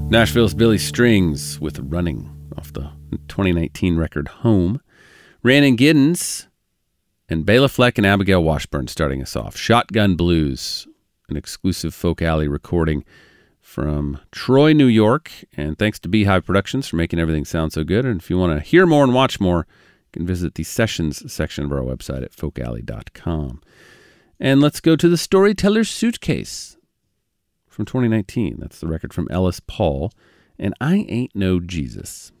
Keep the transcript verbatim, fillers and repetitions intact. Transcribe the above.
Nashville's Billy Strings with Running off the twenty nineteen record Home. Rhiannon Giddens and Bela Fleck and Abigail Washburn starting us off. Shotgun Blues, an exclusive Folk Alley recording from Troy, New York. And thanks to Beehive Productions for making everything sound so good. And if you want to hear more and watch more, you can visit the Sessions section of our website at folk alley dot com. And let's go to the Storyteller's Suitcase from twenty nineteen. That's the record from Ellis Paul and I Ain't No Jesus.